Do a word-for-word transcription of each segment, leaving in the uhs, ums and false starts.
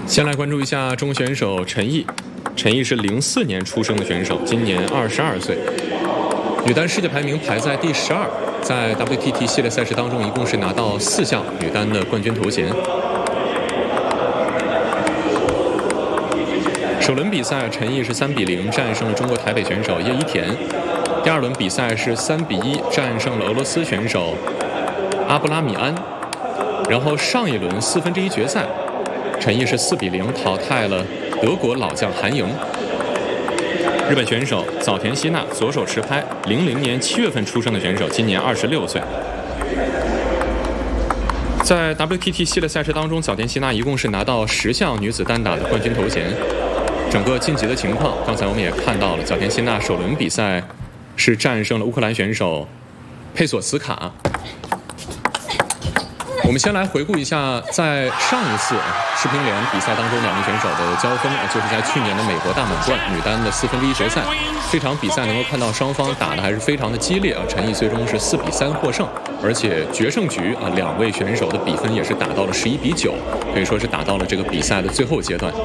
先来关注一下中国选手陈奕。陈奕是零四年出生的选手，今年二十二岁，女单世界排名排在第十二，在 W T T 系列赛事当中，一共是拿到四项女单的冠军头衔。首轮比赛，陈奕是三比零战胜了中国台北选手叶一田。第二轮比赛是三比一战胜了俄罗斯选手阿布拉米安。然后上一轮四分之一决赛，陈奕是四比零淘汰了德国老将韩莹。日本选手早田希娜左手持拍，零零年七月份出生的选手，今年二十六岁。在 W T T 系列赛事当中，早田希娜一共是拿到十项女子单打的冠军头衔。整个晋级的情况，刚才我们也看到了，早田希娜首轮比赛是战胜了乌克兰选手佩索斯卡。我们先来回顾一下，在上一次世乒联比赛当中两名选手的交锋，就是在去年的美国大满贯女单的四分之一决赛。这场比赛能够看到双方打得还是非常的激烈啊，陈奕最终是四比三获胜，而且决胜局啊，两位选手的比分也是打到了十一比九，可以说是打到了这个比赛的最后阶段。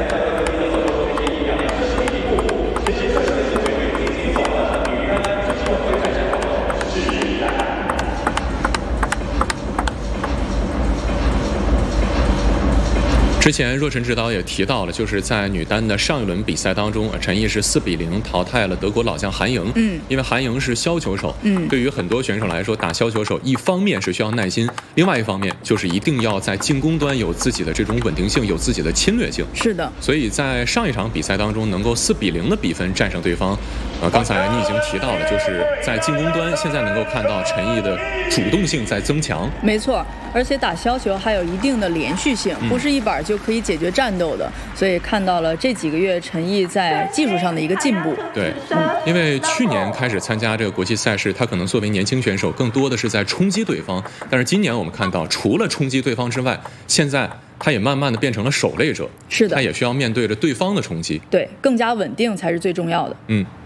之前若晨指导也提到了，就是在女单的上一轮比赛当中，陈奕是四比零淘汰了德国老将韩莹。嗯，因为韩莹是削球手，嗯，对于很多选手来说，打削球手一方面是需要耐心，另外一方面就是一定要在进攻端有自己的这种稳定性，有自己的侵略性。是的，所以在上一场比赛当中，能够四比零的比分战胜对方。呃，刚才你已经提到了，就是在进攻端，现在能够看到陈奕的主动性在增强。没错，而且打削球还有一定的连续性，不是一板就可以解决战斗的，所以看到了这几个月陈奕在技术上的一个进步。对，嗯，因为去年开始参加这个国际赛事，他可能作为年轻选手，更多的是在冲击对方。但是今年我们看到，除了冲击对方之外，现在他也慢慢的变成了守擂者。是的，他也需要面对着对方的冲击。对，更加稳定才是最重要的。嗯。